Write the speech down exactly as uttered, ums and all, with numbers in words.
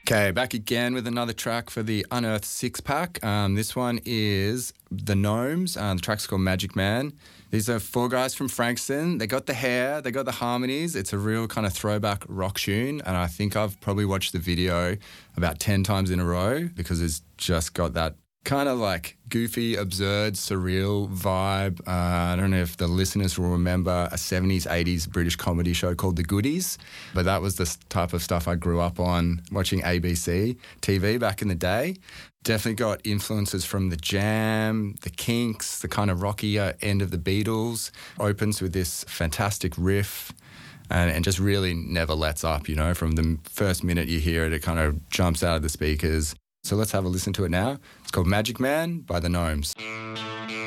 Okay, back again with another track for the Unearthed Six Pack. Um, this one is The Gnomes. Uh, the track's called Magic Man. These are four guys from Frankston. They got the hair, they got the harmonies. It's a real kind of throwback rock tune, and I think I've probably watched the video about ten times in a row because it's just got that kind of like goofy, absurd, surreal vibe. Uh, I don't know if the listeners will remember a seventies, eighties British comedy show called The Goodies, but that was the type of stuff I grew up on watching A B C T V back in the day. Definitely got influences from The Jam, The Kinks, the kind of rockier end of the Beatles. Opens with this fantastic riff. And, and just really never lets up, you know. From the first minute you hear it, it kind of jumps out of the speakers. So let's have a listen to it now. It's called Magic Man by The Gnomes.